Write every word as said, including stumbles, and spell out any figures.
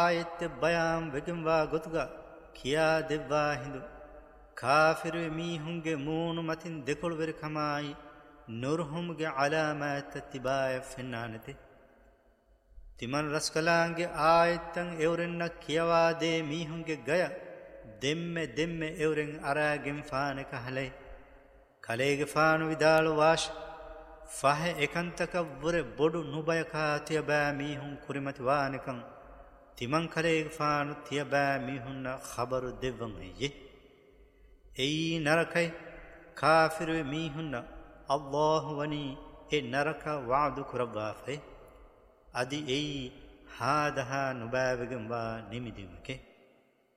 ආයෙත් බයම් වෙගම්වා ගොතුගා කියා දෙවවා හිඳු කාෆිරු මීහුන්ගේ මූණු මතින් දෙකොළු වෙර කමයි නුර්හුම්ගේ අලාමත් තිබාය ෆෙන්නානති තිමන් රස්කලාන්ගේ ආයත්තන් එවරෙන්න කියවා දේ මීහුන්ගේ ගය දෙම්මෙ දෙම්මෙ එවරෙන් අරාගෙන් ෆානක හලයි කලේගේ ෆානු විදාලු වාශ ෆහ එකන්තක වර බොඩු නුබයකා තියබෑ මීහුන් කුරිමති වානකන් තිමන් කලේගේ ෆානු තියබෑ මීහුන්න ඛබරු දෙවම් හෙයේ එයි නරකයි කාෆිරු මීහුන්න අල්ලාහ් වනි ඒ නරක වඅදු කරවාෆේ අදි එයි හාදහා නුබෑවගෙන් වා නිමිදිමකේ